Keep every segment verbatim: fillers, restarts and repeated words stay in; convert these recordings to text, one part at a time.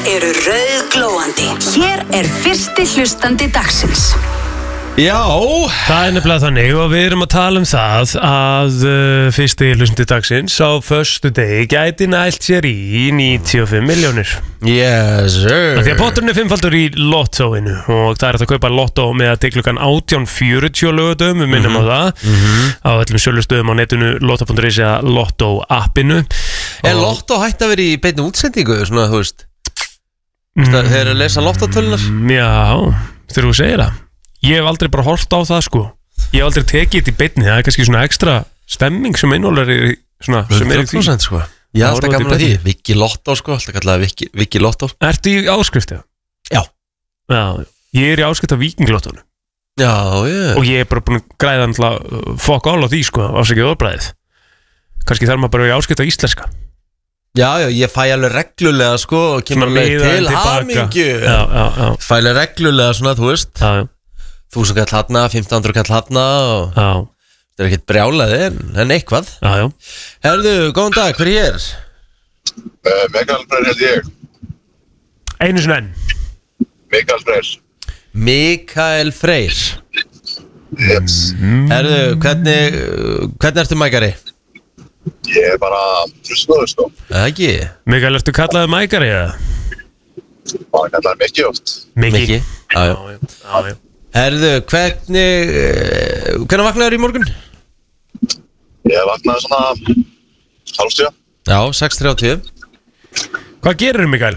eru rauðglóandi. Hér er fyrsti hlustandi dagsins. Já, það er nefnilega þannig og við erum að tala um það að uh, fyrsti hlustandi dagsins á föstu degi gæti nælt sér í níutíu og fimm milljónir. Yes sir. Því að potturinn er fimmfaldur í lottóinu og það er hægt að kaupa lottó með að til klukkan átján fjörutíu lögadöfum, við minnum mm -hmm. á það mm -hmm. á öllum sölustöðum á netinu lottó punktur is eða lottó appinu. Er lottó hægt að vera í beinni útsendingu svona, þú veist mm, þeir eru að lesa lottótölunar? Já, þegar þú segir það. Ég hef aldrei bara hort á það sko. Ég hef aldrei tekið þetta í beinni. Það er kannski svona ekstra stemming sem innhólar er svona sem er í því sko. Ég er alltaf gaman að því Viki Lottó sko, alltaf kallaði Viki, Viki Lottó. Ertu í áskrifti? Já. Já, ég er í áskrift af Víkinglottónu. Já, ég Og ég er bara búin að græða alltaf fokk ál á því sko, ásækið orðbræðið. Kannski þarf maður bara í áskrift af íslenska. Já, já, ég fæ alveg reglulega sko og kemur alveg til hamingju. Já, já, já. Fæ alveg reglulega svona, þú veist. Já, já. Þúsund kall hana, fimmtán hundruð kall hana og já. Það er ekkert brjálaði en, en eitthvað. Já, já. Herðu, góðan dag, hver er hér? Uh, Mikael Freyr held ég. Einu sinni enn. Mikael Freyr. Mikael Freyr. Yes. Herðu, hvernig, hvernig ertu mækari? Ég er bara trusnaður sko. Það ekki? Mikael, ertu kallaði mækari eða? Bara kallaði Mikki oft. Mikki. Já, já. Já, já. Herðu, hvernig, hvernig vaknaður í morgun? Ég vaknaði svona hálfstíða. Já, sex þrjátíu. Hvað gerir þú, Mikael?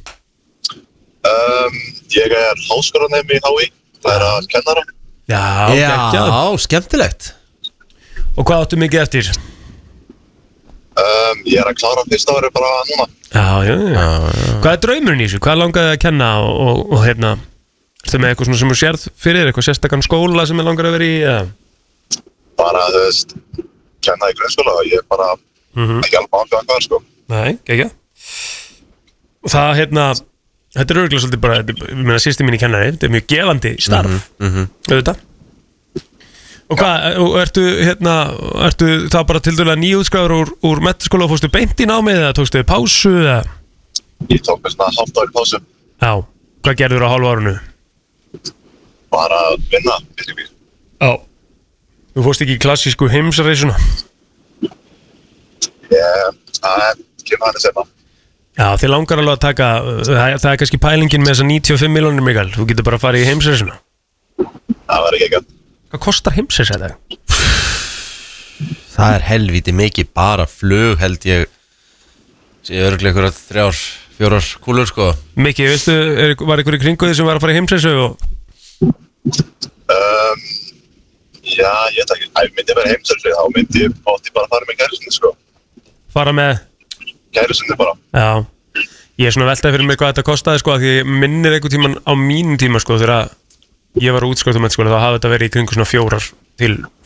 Um, ég er háskólanemi í H I. Það er að kennara. Já, geggjað. Já, skemmtilegt. Og hvað áttu mikið eftir? Um, ég er að klára fyrsta ári bara núna. Já, já, já. já. Hvað er draumurinn í þessu? Hvað langaði að kenna og, og, og hérna, ertu með eitthvað svona sem þú sérð fyrir, eitthvað sérstakann skóla sem er langar að vera í? Ja. Bara, þú veist, kenna í grunnskóla og ég er bara mm -hmm. ekki alveg ákveðan hvað, sko. Nei, geggjað. Og það, hérna, þetta er örgulega svolítið bara, ég meina sýsti mín í kennari, þetta er mjög gefandi starf, mm -hmm. auðvitað. Og hvað, og ertu, hérna, ertu þá bara til dæla nýjútskráður úr, úr menntaskóla og fórstu beint í námið eða tókstu pásu eða? Ég tók mér svona hálft ári pásu. Já, hvað gerður á hálfu árunu? Bara að vinna, basically. Já. Þú fórst ekki í klassísku heimsreisuna? Ég, það kemur hann að segna. Já, þið langar alveg að taka, það, það er kannski pælingin með þessa níutíu og fimm milljónir, Mikael. Þú getur bara að fara í heimsreisuna. Það verður ekki ekki. Hvað kostar heimsreisa þetta? Það er helviti mikið, bara flug held ég. Ég er örglega ykkur að þrjár, fjórar kúlur sko. Mikið, veistu, er, var ykkur í kringu því sem var að fara í heimsreisu og... Um, já, ég veit ekki. Ef ég myndi að vera heimsreisa, þá myndi ég átti bara að fara með kærusinni, sko. Fara með? Kærusinni bara. Já. Ég er svona veltaði fyrir mig hvað þetta kostaði, sko, því ég minnir einhver tíman á mínum tíma, sko, þegar ég var útskráðum, sko, þá hafði þetta verið í kringu svona fjórar til